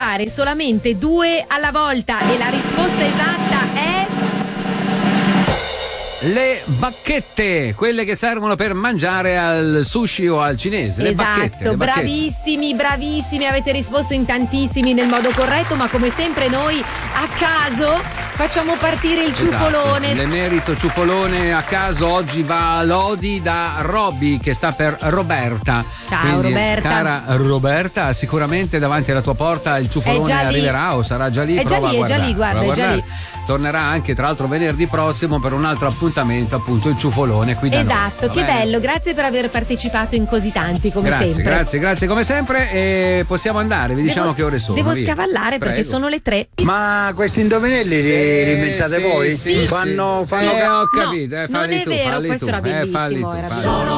fare solamente 2 alla volta e la risposta esatta è le bacchette, quelle che servono per mangiare al sushi o al cinese. Le bacchette, le bacchette. Bravissimi, avete risposto in tantissimi nel modo corretto, ma come sempre noi a caso facciamo partire il ciufolone. Esatto. L'emerito ciufolone a caso oggi va a lodi da Robby, che sta per Roberta. Ciao. Quindi, Roberta. Cara Roberta, sicuramente davanti alla tua porta il ciufolone arriverà o sarà già lì. È già lì, guarda, è già lì. Tornerà anche tra l'altro venerdì prossimo per un altro appuntamento, appunto il ciufolone qui da esatto, noi. Che bello, grazie per aver partecipato in così tanti come sempre. Grazie come sempre, e possiamo andare, vi diciamo che ore sono. Devo scavallare perché sono le 3. Ma questi indovinelli li inventate voi? Sì, fanno ho capito, non è vero, questo era bellissimo. Sono